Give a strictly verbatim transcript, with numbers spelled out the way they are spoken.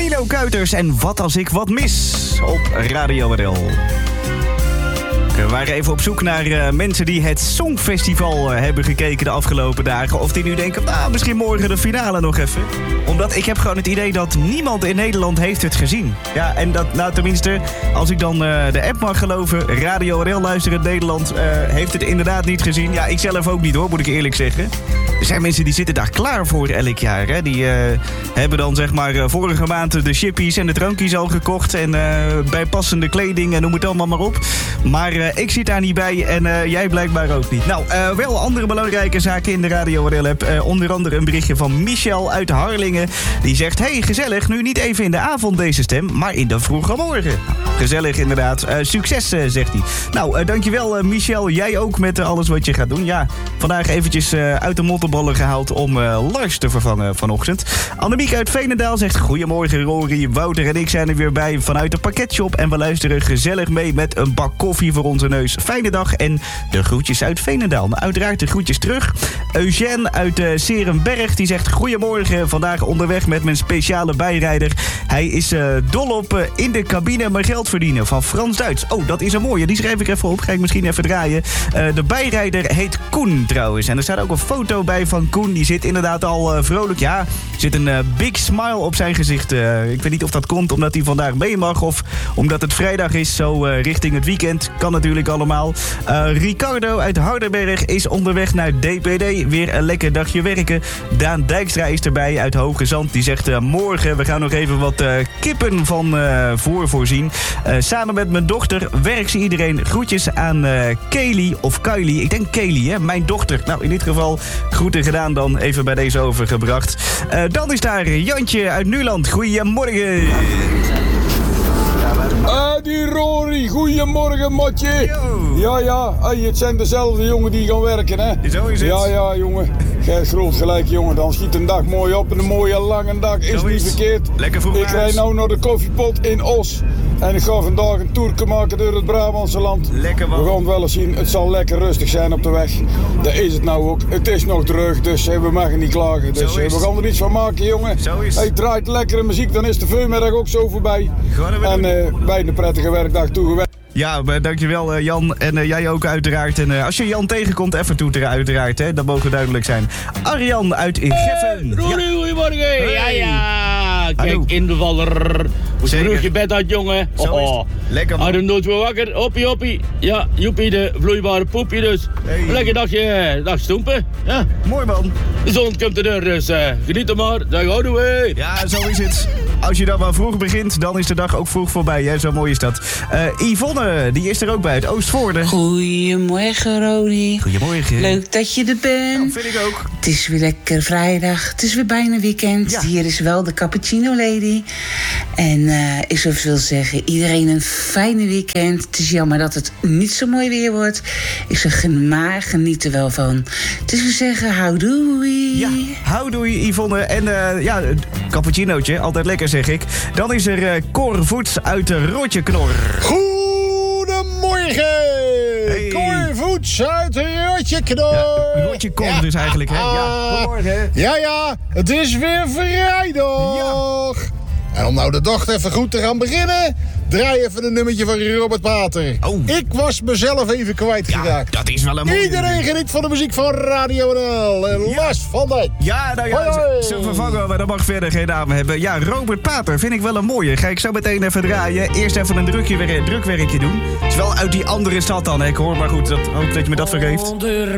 Tilo Kuiters en Wat als ik wat mis op Radio R L. We waren even op zoek naar uh, mensen die het Songfestival uh, hebben gekeken de afgelopen dagen. Of die nu denken, nou, misschien morgen de finale nog even. Omdat ik heb gewoon het idee dat niemand in Nederland heeft het gezien. Ja, en dat, nou tenminste, als ik dan uh, de app mag geloven, Radio R L luisteren Nederland uh, heeft het inderdaad niet gezien. Ja, ik zelf ook niet hoor, moet ik eerlijk zeggen. Er zijn mensen die zitten daar klaar voor elk jaar. Hè? Die uh, hebben dan zeg maar uh, vorige maand de chippies en de drankjes al gekocht. En uh, bijpassende kleding en noem het allemaal maar op. Maar uh, ik zit daar niet bij en uh, jij blijkbaar ook niet. Nou, uh, wel andere belangrijke zaken in de Radio R L-app. Uh, onder andere een berichtje van Michel uit Harlingen. Die zegt, hey, gezellig, nu niet even in de avond deze stem, maar in de vroege morgen. Gezellig inderdaad. Uh, succes, uh, zegt hij. Nou, uh, dankjewel uh, Michel. Jij ook met uh, alles wat je gaat doen. Ja, vandaag eventjes uh, uit de mottenballen gehaald om uh, Lars te vervangen vanochtend. Annemiek uit Veenendaal zegt, goedemorgen Rory. Wouter en ik zijn er weer bij vanuit de pakketshop. En we luisteren gezellig mee met een bak koffie voor onze neus. Fijne dag en de groetjes uit Veenendaal. Nou, uiteraard de groetjes terug. Eugène uit uh, Serenberg die zegt, goedemorgen. Vandaag onderweg met mijn speciale bijrijder. Hij is uh, dol op uh, in de cabine mijn geld verdienen van Frans Duits. Oh, dat is een mooie. Die schrijf ik even op. Ga ik misschien even draaien. Uh, de bijrijder heet Koen trouwens. En er staat ook een foto bij van Koen. Die zit inderdaad al uh, vrolijk. Ja, er zit een uh, big smile op zijn gezicht. Uh, ik weet niet of dat komt omdat hij vandaag mee mag of omdat het vrijdag is, zo uh, richting het weekend. Kan natuurlijk allemaal. Uh, Ricardo uit Hardenberg is onderweg naar D P D. Weer een lekker dagje werken. Daan Dijkstra is erbij uit Hoge Zand. Die zegt uh, morgen, we gaan nog even wat uh, kippen van uh, voor voorzien. Uh, samen met mijn dochter werkt ze iedereen. Groetjes aan uh, Kelly of Kylie. Ik denk Kelly, hè? Mijn dochter. Nou, in dit geval groeten gedaan dan. Even bij deze overgebracht. Uh, dan is daar Jantje uit Nuland. Goedemorgen. Ah, die Rory, goedemorgen, matje. Yo. Ja, ja, hey, het zijn dezelfde jongen die gaan werken, hè? Zo is het. Ja, ja, jongen. Gij groot gelijk, jongen. Dan schiet een dag mooi op en een mooie lange dag is niet verkeerd. Lekker vroeg. Ik rijd nou naar de koffiepot in Os. En ik ga vandaag een toerke maken door het Brabantse land. Lekker man. We gaan het wel eens zien. Het zal lekker rustig zijn op de weg. Dat is het nou ook. Het is nog terug, dus hey, we mogen niet klagen. Dus hey, we gaan er iets van maken, jongen. Zo is het. Hey, draait lekkere muziek, dan is de voormiddag ook zo voorbij. En uh, bij een prettige werkdag toegewenst. Ja, dankjewel uh, Jan. En uh, jij ook uiteraard. En uh, als je Jan tegenkomt, even toeteren uiteraard. Hè? Dat mogen duidelijk zijn. Arjan uit Geffen. Rory, ja. goedemorgen. Hey. Ja, ja. Kijk, Hallo. invaller. Hoe vroeg je bed uit, jongen? Zo is het. Lekker man. Adem nooit weer wakker. Hoppie, hoppie. Ja, joepie, de vloeibare poepje dus. Hey. Lekker dagje, dag stoempen. Ja. Mooi man. De zon komt er deur, dus uh, geniet er maar. Dag houden we. Ja, zo is het. Als je dan maar vroeg begint, dan is de dag ook vroeg voorbij. Hè? Zo mooi is dat. Uh, Yvonne, die is er ook bij uit Oostvoorde. Goedemorgen, Rory. Goedemorgen. Leuk dat je er bent. Dat vind ik ook. Het is weer lekker vrijdag. Het is weer bijna weekend. Ja. Hier is wel de Cappuccino Lady. En uh, ik zou veel zeggen, iedereen een fijne weekend. Het is jammer dat het niet zo mooi weer wordt. Ik zeg, maar geniet er wel van. Dus we zeggen, houdoei. Ja, houdoei Yvonne. En uh, ja, cappuccinootje, altijd lekker zeg ik. Dan is er uh, Cor Voets uit de Rotjeknor. Goedemorgen! Hey. Cor Voets uit Rotjeknor. Ja, Rotjeknor ja. Dus eigenlijk, hè? Ja, goedemorgen. Ja, ja, het is weer vrijdag. Ja. En om nou de dag even goed te gaan beginnen, draai even een nummertje van Robert Pater. Oh. Ik was mezelf even kwijtgeraakt. Ja, dat is wel een mooie. Iedereen geniet van de muziek van Radio N L. En Ja. Lars van Dijk. Ja, nou ja, Hoi, hoi. ze vervangen, maar dat mag verder geen naam hebben. Ja, Robert Pater vind ik wel een mooie. Ga ik zo meteen even draaien. Eerst even een drukje, drukwerkje doen. Het is wel uit die andere stad dan, hè. Ik hoor, maar goed, dat, hoop dat je me dat vergeeft.